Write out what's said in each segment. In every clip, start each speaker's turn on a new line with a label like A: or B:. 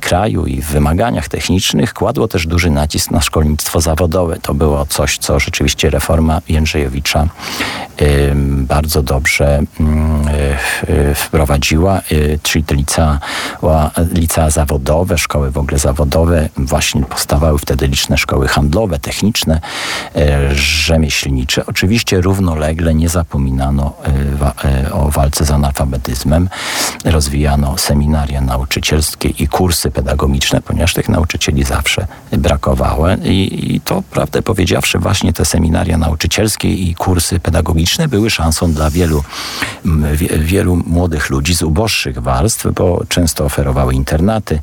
A: kraju i w wymaganiach technicznych kładło też duży nacisk na szkolnictwo zawodowe. To było coś, co rzeczywiście reforma Jędrzejowicza bardzo dobrze wprowadziła, czyli te licea zawodowe, szkoły w ogóle zawodowe. Właśnie powstawały wtedy liczne szkoły handlowe, techniczne, rzemieślnicze. Oczywiście równolegle nie zapominano o walce z analfabetyzmem. Rozwijano seminaria nauczycielskie i kursy pedagogiczne, ponieważ tych nauczycieli zawsze brakowało. I to, prawdę powiedziawszy, właśnie te seminaria nauczycielskie i kursy pedagogiczne były szansą dla wielu młodych ludzi z uboższych warstw, bo często oferowały internaty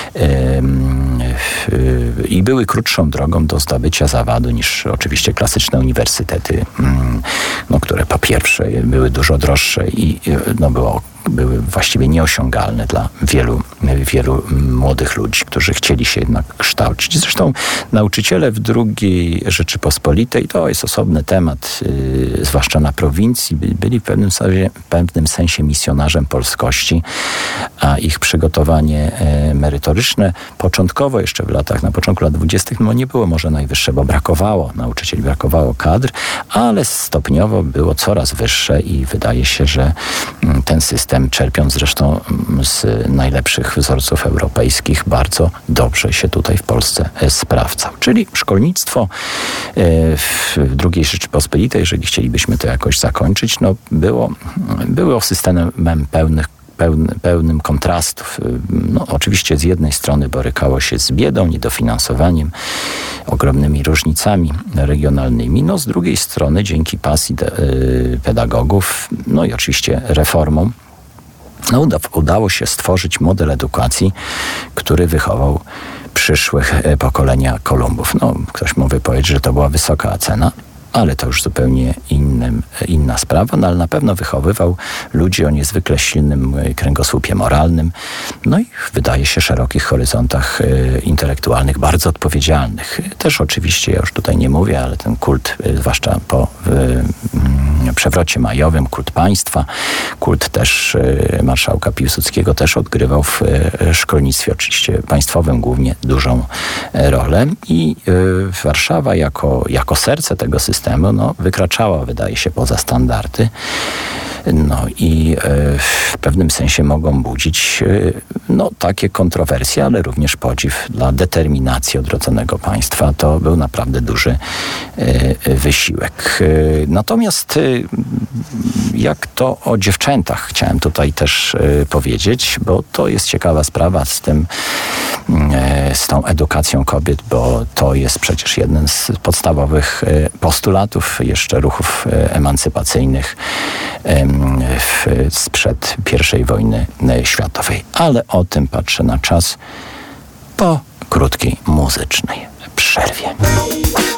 A: i były krótszą drogą do zdobycia zawodu niż oczywiście klasyczne uniwersytety, które po pierwsze były dużo droższe i były właściwie nieosiągalne dla wielu młodych ludzi, którzy chcieli się jednak kształcić. Zresztą nauczyciele w II Rzeczypospolitej, to jest osobny temat, zwłaszcza na prowincji, byli w pewnym sensie misjonarzem polskości, a ich przygotowanie merytoryczne początkowo, jeszcze na początku lat 20. nie było może najwyższe, bo brakowało nauczycieli, brakowało kadr, ale stopniowo było coraz wyższe i wydaje się, że ten system, czerpiąc zresztą z najlepszych wzorców europejskich, bardzo dobrze się tutaj w Polsce sprawdzał. Czyli szkolnictwo w II Rzeczypospolitej, jeżeli chcielibyśmy to jakoś zakończyć, było systemem pełnym kontrastów. Oczywiście z jednej strony borykało się z biedą, niedofinansowaniem, ogromnymi różnicami regionalnymi. Z drugiej strony dzięki pasji pedagogów, i oczywiście reformom, udało się stworzyć model edukacji, który wychował przyszłych pokolenia Kolumbów. Ktoś mógłby powiedzieć, że to była wysoka cena, ale to już zupełnie inna sprawa, ale na pewno wychowywał ludzi o niezwykle silnym kręgosłupie moralnym, i wydaje się szerokich horyzontach intelektualnych, bardzo odpowiedzialnych. Też oczywiście, ja już tutaj nie mówię, ale ten kult, zwłaszcza po przewrocie majowym, kult państwa, kult też marszałka Piłsudskiego też odgrywał w szkolnictwie, oczywiście państwowym głównie, dużą rolę. I Warszawa jako serce tego systemu wykraczała, wydaje się, poza standardy. I w pewnym sensie mogą budzić takie kontrowersje, ale również podziw dla determinacji odrodzonego państwa. To był naprawdę duży wysiłek. Natomiast jak to o dziewczętach chciałem tutaj też powiedzieć, bo to jest ciekawa sprawa z tą edukacją kobiet, bo to jest przecież jeden z podstawowych postulatów jeszcze ruchów emancypacyjnych sprzed I wojny światowej. Ale o tym patrzę na czas po krótkiej muzycznej przerwie.